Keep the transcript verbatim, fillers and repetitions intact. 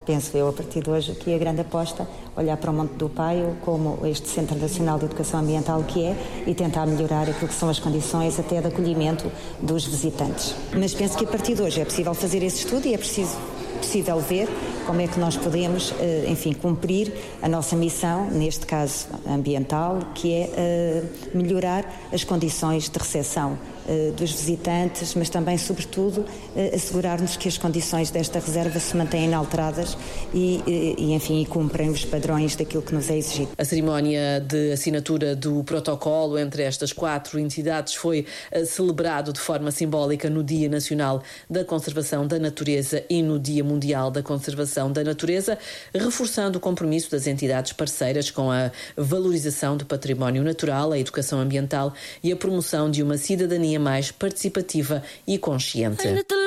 penso eu, a partir de hoje, que é a grande aposta, olhar para o Monte do Paio como este Centro Nacional de Educação Ambiental que é e tentar melhorar aquilo que são as condições até de acolhimento dos visitantes. Mas penso que a partir de hoje é possível fazer esse estudo e é preciso, possível ver como é que nós podemos, enfim, cumprir a nossa missão, neste caso ambiental, que é melhorar as condições de recepção dos visitantes, mas também, sobretudo, assegurar-nos que as condições desta reserva se mantêm inalteradas e, e, enfim, e cumprem os padrões daquilo que nos é exigido. A cerimónia de assinatura do protocolo entre estas quatro entidades foi celebrado de forma simbólica no Dia Nacional da Conservação da Natureza e no Dia Mundial da Conservação da Natureza, reforçando o compromisso das entidades parceiras com a valorização do património natural, a educação ambiental e a promoção de uma cidadania mais participativa e consciente.